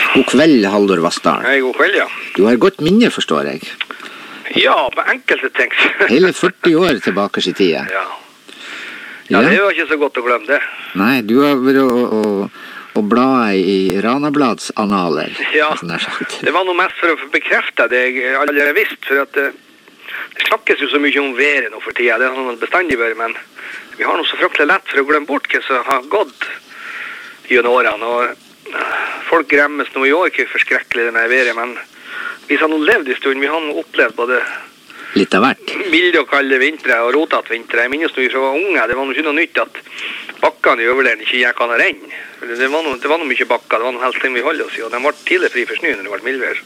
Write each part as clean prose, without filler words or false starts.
God kveld, Haldor Vassdal. Hei, god kveld, ja. Du har godt minne, forstår jeg. Ja, på enkelte ting. Hele 40 år tilbake i tida. Ja, det var ikke så godt å glemme det. Nei, du har vært å bla i Ranablads analer. Ja, det var noe mest for å bekrefte det jeg allerede visste, for at det snakkes jo så mye om været nå for tida. Det har noe bestandig vært, men vi har noe så fryktelig lett for å glemme bort hva som har gått gjennom årene, og folk gremmes nå i år ikke forskrekkelig det med været, men vi har nå levd i stund, vi har nå opplevd både litt av hvert. Milde og kalde vintre og rotet vintre. Jeg minnes når vi var unge, det var noe ikke noe nytt at bakkene i overleden ikke gikk an å renne. Det var noe mye bakker, det var noe helst ting vi holdt oss i, og de var tidlig fri for snø når det var mildvær.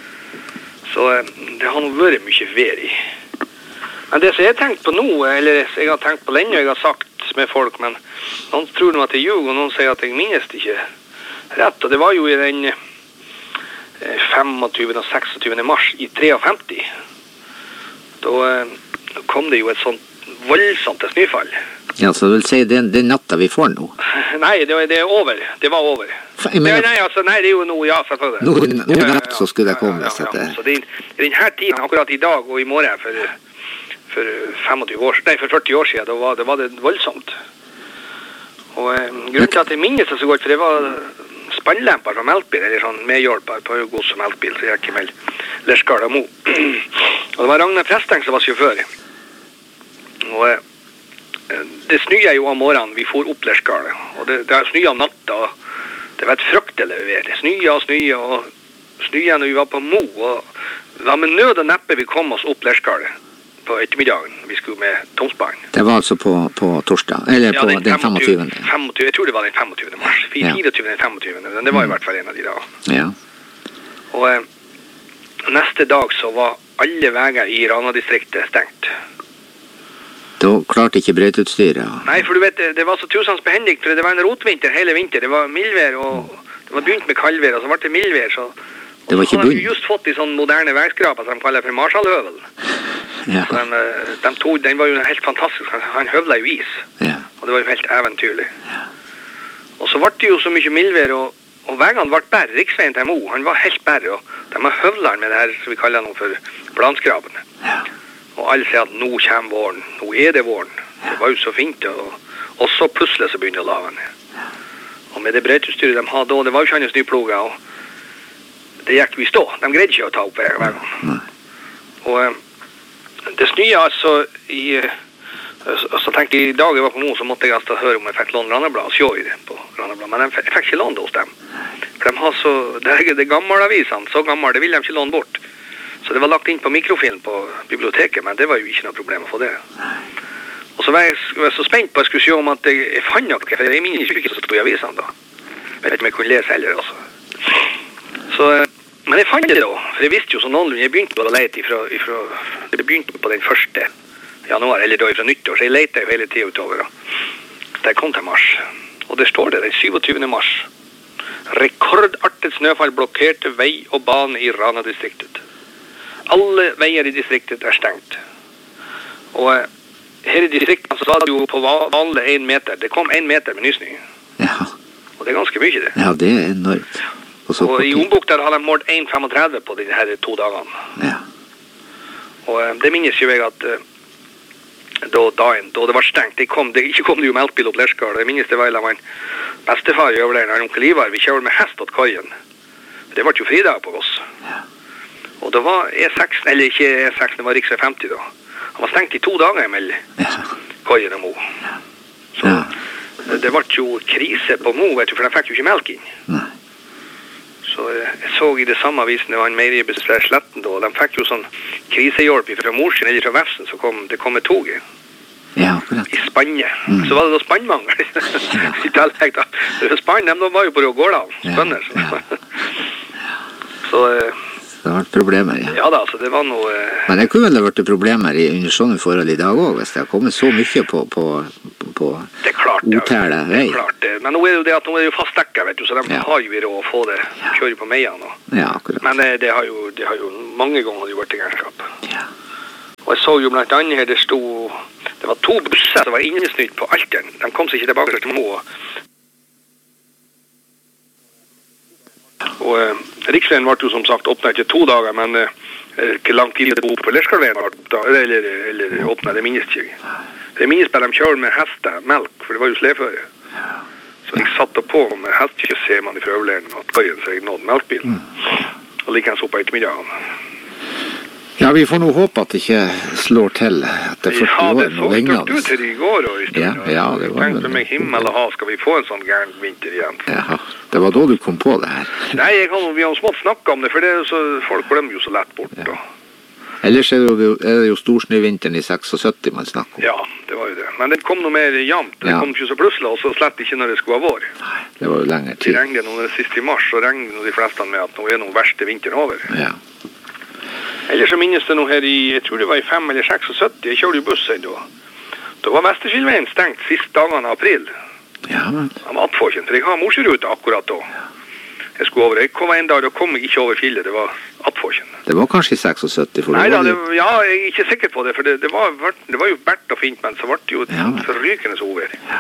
Så det har nå vært mye vær i. Men det som jeg har tenkt på nå, eller jeg har tenkt på lenge, og jeg har sagt med folk, men noen tror nå at jeg ljuger, og noen sier at jeg minnes det ikke rett. Og det var jo i den 25. og 26. mars i 53. Da kom det jo et sånt voldsomt snøfall. Ja, så det vil si det natta vi får nå? Nei, det er over. Det var over. Nei, det er jo noe, ja, selvfølgelig. Nå natt så skulle det komme. Så det er i denne tiden, akkurat i dag og i morgen, for 40 år siden, da var det voldsomt. Og grunnen til at jeg minnes det så godt, for det var spannlemper fra melkbil, eller sånn medhjelper på god som melkbil, så jeg ikke med Lerskal og Mo. Og det var Ragnar Presteng som var sjåfør. Og det snøya jo om morgenen, vi for opp Lerskal, og det snøya om natta, og det var et fryktelig vær. Det snøya og snøya når vi var på Mo, og det var med nød og neppe vi kom oss opp Lerskal på ettermiddagen. Vi skulle med Tomsbanen. Det var altså på torsdag, eller på den 25. Jeg tror det var den 25. mars. 24. den 25. Men det var i hvert fall en av de da. Ja. Og neste dag så var alle veier i Rana-distriktet stengt. Da klarte ikke brøyteutstyret. Nei, for du vet, det var så tusens behendig, for det var en rotvinter hele vinter. Det var mildvær, og det var begynt med kaldvær, og så ble det mildvær, så det var ikke bunn. Så hadde vi just fått de sånne moderne veiskraper som de kaller for Marshallhøvel. Ja. Den var jo helt fantastisk. Han høvla jo is. Ja. Og det var jo helt eventyrlig. Ja. Og så ble det jo så mye mildvær, og veiene ble bære. Riksveien til Mo, han var helt bære, og de har høvlet med det her som vi kaller noe for blanskrapene. Ja. Og alle sier at nå kommer våren, nå er det våren. Ja. Det var jo så fint, og så plutselig så begynner laven. Ja. Og med det brøyteutstyret de hadde, det var jo ikke andre snøploger, og det gikk vi stå. De greide ikke å ta opp veien. Og det snøya altså så tenkte jeg i dag jeg var på Mo, så måtte jeg altså høre om jeg fikk låne Randablad og se i det på Randablad, men jeg fikk ikke låne det hos dem. For de har så, det gamle avisene, så gamle, det ville de ikke låne bort. Så det var lagt inn på mikrofilm på biblioteket, men det var jo ikke noe problem å få det. Og så var jeg så spent på at jeg skulle se om at jeg fant noe, for jeg minnes ikke så stod i avisene da. Jeg vet ikke om jeg kunne lese heller også. Men jeg fant det da, for jeg visste jo så noenlunde, jeg begynte å lete det begynte på den 1. januar, eller da fra nyttår, så jeg lette jo hele tiden utover da. Da jeg kom til mars, og det står det, den 27. mars. Rekordartet snøfall blokkerte vei og bane i Rana-distriktet. Alle veier i distriktet stengt. Og her i distriktet så var det jo på vanlig 1 meter. Det kom 1 meter med nysning. Ja. Og det ganske mye det. Ja, det enormt. Og i Ombukta hadde de målt 1,35 på de her 2 dagene. Ja. Og det minnes jo jeg at da det var stengt, ikke kom det jo melkbil opp Lerskal. Det minnes det var en bestefar i overlegen, onkel Ivar. Vi kjører med hest til kaien. Det var jo fridag på oss. Ja. Og det var E6, eller ikke E6, det var riksvei 50 da. Han var stengt i 2 dager mellom kaien og Mo. Ja. Så det var jo krise på Mo, vet du, for de fikk jo ikke melk inn. Nei. Så jeg så i det samme avisen, det var en meieribesvær Sletten da, og de fikk jo sånn krisehjelp fra Morsen eller fra Vefsen, så det kom et toget. Ja, akkurat. I Spanje. Så var det da spannmangel. I tillegg da. Spann, de var jo på Rågårdal, spønner. Så det har vært problemer, ja. Ja da, så det var noe Men det kunne vel ha vært problemer under sånne forhold i dag også, hvis det har kommet så mye på det er klart, otæle vei. Det er klart det. Men nå er det jo det at nå er det jo fastdekket, vet du, så de har jo råd å få det, kjøre på meiene nå. Ja, akkurat. Men det har jo mange ganger vært i gærskap. Ja. Og jeg så jo blant annet her, det var 2 busser som var innesnytt på Alteren. De kom seg ikke tilbake til Mo. Og riksveien ble jo som sagt åpnet etter 2 dager, men ikke lang tid det bo på Lerskallveien eller åpnet, det minnes ikke. Det minnes bare de kjører med hestemelk, for det var jo sleføre. Så de satte på med hestekjøs, ser man i prøveleren at køyen seg nådde melkbilen. Og likens opp på ettermiddagen. Ja, vi får nå håpe at det ikke slår til etter 40 år. Ja, det så støkt ut her i går og i stedet. Ja, det var tenkte meg himmel og hav, skal vi få en sånn gæren vinter igjen? Ja, det var da du kom på det her. Nei, vi har smått snakket om det, for det er så, folk glemmer jo så lett bort. Ja. Ellers er det jo storsnøvinteren i 76 man snakker om. Ja, det var jo det. Men det kom noe mer jamt. Det kom ikke så plutselig, og så slett ikke når det skulle ha vår. Nei, det var jo lengre tid. Det regnet noe sist i mars, og regnet de fleste med at nå er noe verste vinteren over. Ja. Ellers så minnes det noe her i, jeg tror det var i 5 eller 76, jeg kjørte jo bussen da. Da var Vesterskilveien stengt siste dagene av april. Ja, men... Han var attforkjent, for jeg har morsrute akkurat da. Jeg skulle over, jeg kom en dag, da kom jeg ikke over fjellet, det var attforkjent. Det var kanskje i 76? For nei da, ja, jeg er ikke sikker på det, for det var jo bært og fint, men så ble det jo forrykende over. Ja.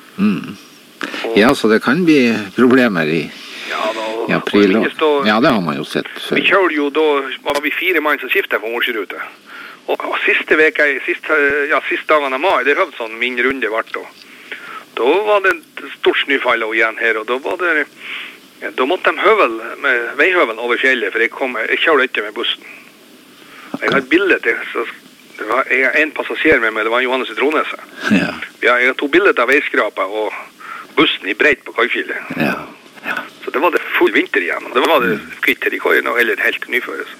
Ja, så det kan bli problemer i april. Ja, det har man jo sett før. Vi kjørte jo da, var vi 4 mann som skiftet på morsrute. Og siste dagen av mai, det høvde sånn min runde vart da. Da var det stort snøfall igjen her, og da var det... Da måtte de veihøvel over fjellet, for jeg kjørte ikke med bussen. Jeg har et bilde til, så jeg har en passasjer med meg, det var Johannes i Tronese. Ja. Jeg har 2 bilder av veiskrapa og bussen i breit på Kajfjellet. Ja. Så det var det full vinter igjen, og det var det kvitter i køyen, eller helt nyføres.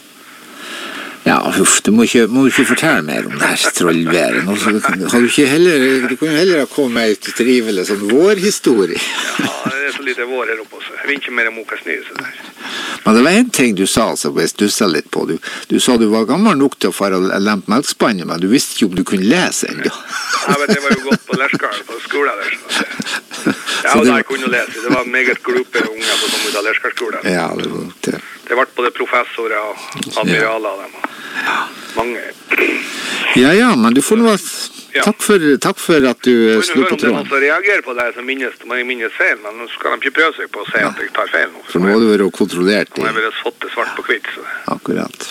Ja, huff, du må ikke fortelle mer om det her trollværet. Du kan jo heller ha kommet med et trivelig sånn vårhistorie. Ja, det er så lite vår her oppe også. Jeg vil ikke mer om Moka Snø, så der. Men det var en ting du sa, så jeg stusset litt på. Du sa du var gammel nok til å fare og lempe melkspannet, men du visste ikke om du kunne lese ennå. Ja, men det var jo godt på Lerskaren, på skolen der. Ja, og der kunne du lese. Det var meget glupe unger som kom ut av Lerskareskolen. Ja, det var det. Det ble både professorer og admiraler av dem. Mange. Ja, men du får noe... Takk for at du slo på tråden. Om det reagerer på det som minnes feil, men nå skal de ikke prøve seg på å si at jeg tar feil nå. For nå har du vært kontrollert. Nå har jeg vært fått det svart på kvitt. Akkurat.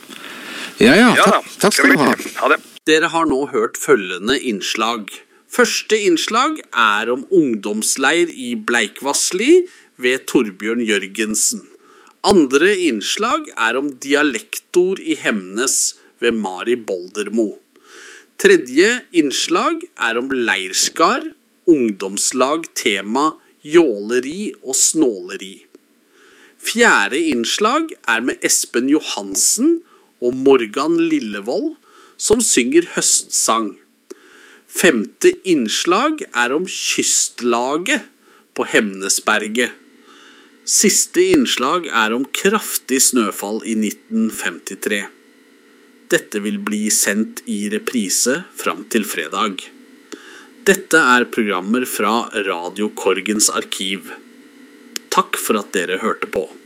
Ja, takk skal du ha. Ha det. Dere har nå hørt følgende innslag. Første innslag er om ungdomsleir i Bleikvassli ved Torbjørn Jørgensen. Andre innslag er om dialektor i Hemnes ved Mari Boldermo. Tredje innslag er om leirskar, ungdomslag, tema, jåleri og snåleri. Fjerde innslag er med Espen Johansen og Morgan Lillevold, som synger høstsang. Femte innslag er om kystlaget på Hemnesberget. Siste innslag er om kraftig snøfall i 1953. Dette vil bli sendt i reprise fram til fredag. Dette er programmer fra Radio Korgens arkiv. Takk for at dere hørte på.